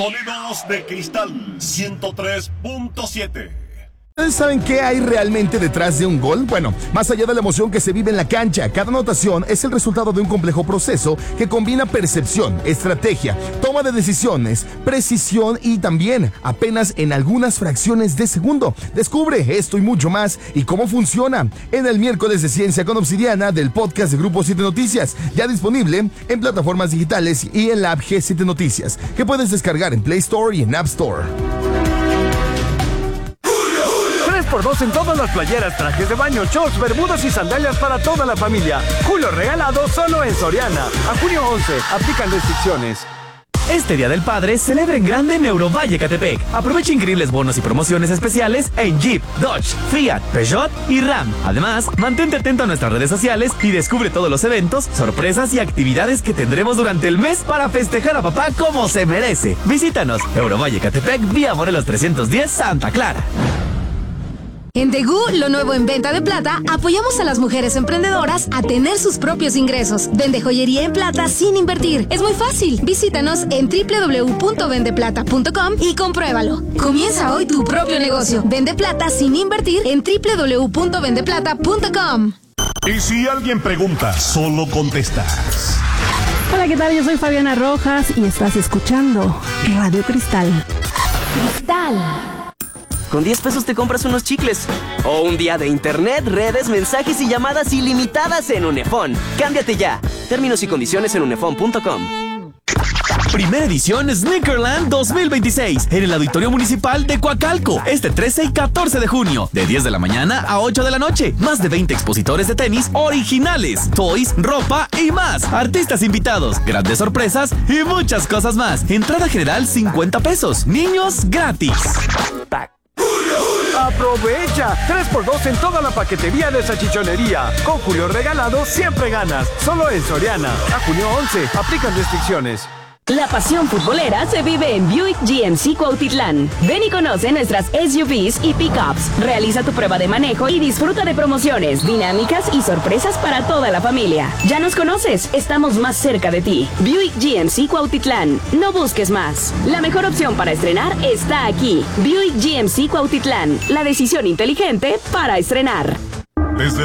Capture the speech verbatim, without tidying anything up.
Sonidos de Cristal ciento tres punto siete. ¿Ustedes saben qué hay realmente detrás de un gol? Bueno, más allá de la emoción que se vive en la cancha, cada anotación es el resultado de un complejo proceso que combina percepción, estrategia, toma de decisiones, precisión y también apenas en algunas fracciones de segundo. Descubre esto y mucho más y cómo funciona en el miércoles de Ciencia con Obsidiana del podcast de Grupo siete Noticias, ya disponible en plataformas digitales y en la app G siete Noticias, que puedes descargar en Play Store y en App Store. Por dos en todas las playeras, trajes de baño, shorts, bermudas y sandalias para toda la familia. Julio regalado solo en Soriana. A junio once, aplican restricciones. Este Día del Padre celebra en grande en Eurovalle Ecatepec. Aprovecha increíbles bonos y promociones especiales en Jeep, Dodge, Fiat, Peugeot y Ram. Además, mantente atento a nuestras redes sociales y descubre todos los eventos, sorpresas y actividades que tendremos durante el mes para festejar a papá como se merece. Visítanos, Eurovalle Ecatepec, vía Morelos trescientos diez, Santa Clara. En Tegu, lo nuevo en venta de plata, apoyamos a las mujeres emprendedoras a tener sus propios ingresos. Vende joyería en plata sin invertir. Es muy fácil. Visítanos en doble u doble u doble u punto vende plata punto com y compruébalo. Comienza hoy tu propio negocio. Vende plata sin invertir en doble u doble u doble u punto vende plata punto com. Y si alguien pregunta, solo contestas. Hola, ¿qué tal? Yo soy Fabiana Rojas y estás escuchando Radio Cristal. Cristal. Con diez pesos te compras unos chicles. O un día de internet, redes, mensajes y llamadas ilimitadas en Unefón. Cámbiate ya. Términos y condiciones en unefón punto com. Primera edición Sneakerland dos mil veintiséis en el Auditorio Municipal de Coacalco, este trece y catorce de junio, de diez de la mañana a ocho de la noche. Más de veinte expositores de tenis originales, toys, ropa y más. Artistas invitados, grandes sorpresas y muchas cosas más. Entrada general cincuenta pesos. Niños gratis. ¡Aprovecha! tres por dos en toda la paquetería de salchichonería. Con Julio regalado siempre ganas. Solo en Soriana. A junio once, aplican restricciones. La pasión futbolera se vive en Buick G M C Cuautitlán. Ven y conoce nuestras S U Vs y pickups. Realiza tu prueba de manejo y disfruta de promociones, dinámicas y sorpresas para toda la familia. Ya nos conoces, estamos más cerca de ti. Buick G M C Cuautitlán. No busques más. La mejor opción para estrenar está aquí. Buick G M C Cuautitlán. La decisión inteligente para estrenar. Desde